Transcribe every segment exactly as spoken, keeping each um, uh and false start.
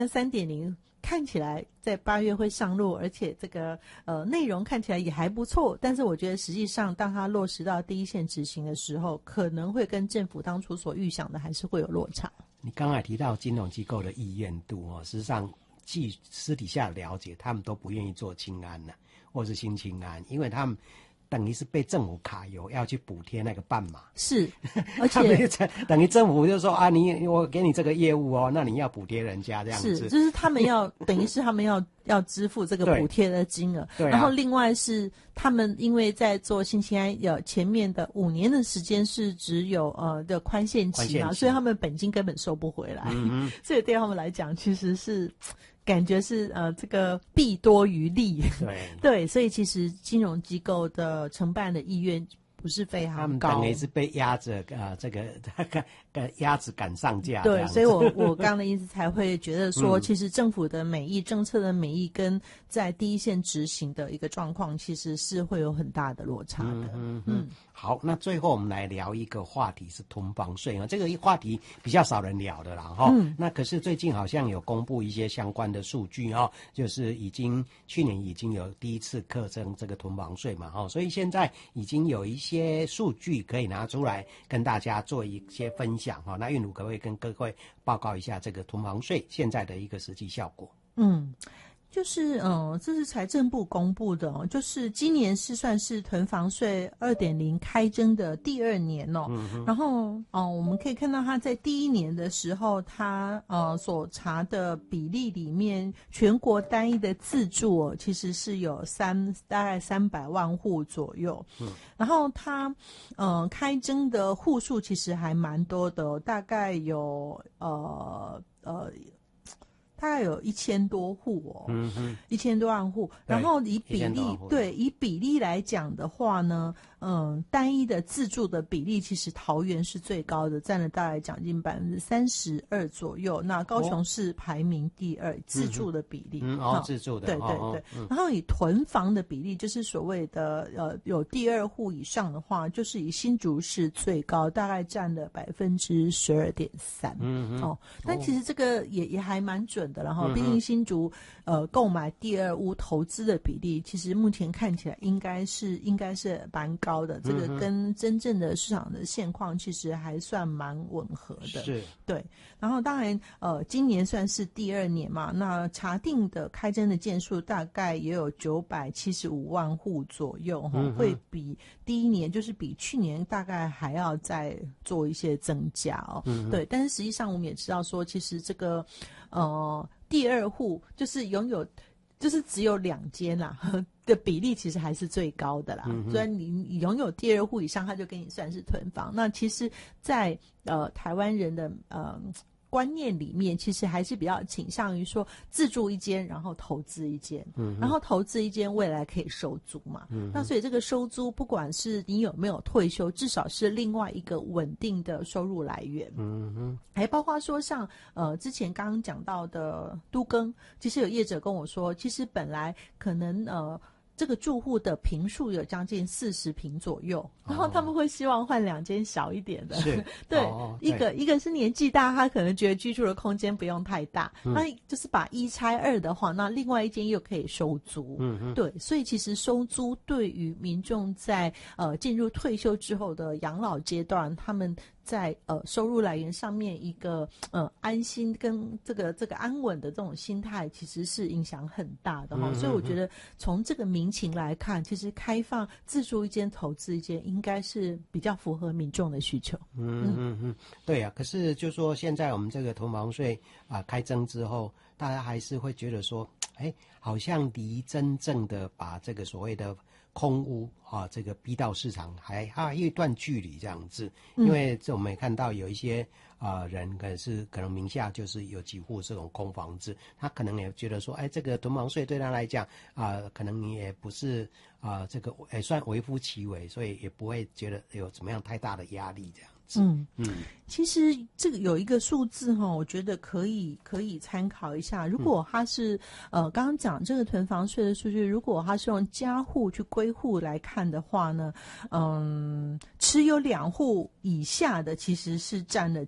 三点零看起来在八月会上路，而且这个呃内容看起来也还不错，但是我觉得实际上当它落实到第一线执行的时候，可能会跟政府当初所预想的还是会有落差。 你刚才提到金融机构的意愿度哦，事实上据私底下了解，他们都不愿意做青安呢、啊，或是新青安，因为他们等于是被政府卡油，要去补贴那个半码。 是，而且等于政府就说啊，你我给你这个业务哦，那你要补贴人家这样子。 是，就是他们要等于是他们要要支付这个补贴的金额。 对、啊。 然后另外是他们因为在做新青安有前面的五年的时间是只有呃的宽限期嘛，所以他们本金根本收不回来。嗯、所以对他们来讲，其实是。感觉是呃，这个弊多于利， 对对，所以其实金融机构的承办的意愿不是非常高， 他们等于是被压着呃，这个呃鸭子赶上架。 对，所以我我刚刚的意思才会觉得说，嗯、其实政府的美意、政策的美意跟在第一线执行的一个状况，其实是会有很大的落差的。嗯嗯嗯。好，那最后我们来聊一个话题是囤房税啊，这个话题比较少人聊的啦哈。嗯。那可是最近好像有公布一些相关的数据哈，就是已经去年已经有第一次课征这个囤房税嘛哈，所以现在已经有一些。些数据可以拿出来跟大家做一些分享哈。那韵如可不可以跟各位报告一下这个囤房税现在的一个实际效果？ 嗯。就是呃，这是财政部公布的哦，就是今年是算是囤房税 二点零 开征的第二年哦。嗯、然后哦、呃，我们可以看到它在第一年的时候，它呃所查的比例里面，全国单一的自住哦，其实是有三大概三百万户左右。嗯，然后它呃开征的户数其实还蛮多的、哦，大概有呃呃。大概有一千多户哦，嗯哼，一千多万户。然后以比例，对，以比例来讲的话呢，嗯，单一的自住的比例，其实桃园是最高的，占了大概将近百分之三十二左右。那高雄市排名第二，哦、自住的比例， 嗯，哦，自住的， 对对对。哦嗯、然后以囤房的比例，就是所谓的呃有第二户以上的话，就是以新竹市最高，大概占了百分之十二点三。嗯哦，但其实这个也也还蛮准的，然后毕竟新竹呃购买第二屋投资的比例，其实目前看起来应该是应该是蛮高的，这个跟真正的市场的现况其实还算蛮吻合的。 是， 对。然后当然呃今年算是第二年嘛，那查定的开征的件数大概也有九百七十五万户左右哈、嗯，会比第一年就是比去年大概还要再做一些增加哦。嗯、对，但是实际上我们也知道说，其实这个呃第二户就是拥有就是只有两间啦的比例其实还是最高的啦。虽然、嗯、你, 你拥有第二户以上，他就给你算是囤房。那其实在呃台湾人的呃观念里面，其实还是比较倾向于说自住一间，然后投资一间，嗯，然后投资一间未来可以收租嘛，嗯，那所以这个收租不管是你有没有退休，至少是另外一个稳定的收入来源，嗯哼，还包括说像呃之前刚刚讲到的都更，其实有业者跟我说，其实本来可能呃。这个住户的坪数有将近四十坪左右，然后他们会希望换两间小一点的。 是， 对，哦、一个一个是年纪大，他可能觉得居住的空间不用太大，嗯、那就是把一拆二的话，那另外一间又可以收租。嗯嗯，对，所以其实收租对于民众在呃进入退休之后的养老阶段，他们在呃收入来源上面一个呃安心跟这个这个安稳的这种心态，其实是影响很大的哈、嗯。所以我觉得从这个民情来看，其实开放自住一间投资一间，应该是比较符合民众的需求。 嗯嗯嗯，对啊。可是就说现在我们这个囤房税啊、呃、开征之后，大家还是会觉得说，哎，好像离真正的把这个所谓的空屋啊，这个逼到市场还还有一段距离这样子，因为这我们也看到有一些啊、呃、人可能是可能名下就是有几户这种空房子，他可能也觉得说，哎，这个囤房税对他来讲啊、呃，可能你也不是啊、呃、这个也算微乎其微，所以也不会觉得有怎么样太大的压力这样。 嗯嗯，其实这个有一个数字哈，我觉得可以可以参考一下。如果它是、嗯、呃刚刚讲这个囤房税的数据，如果它是用家户去归户来看的话呢，嗯，持有两户以下的其实是占了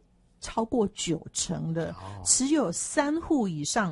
超过九成的， 哦持有三户以上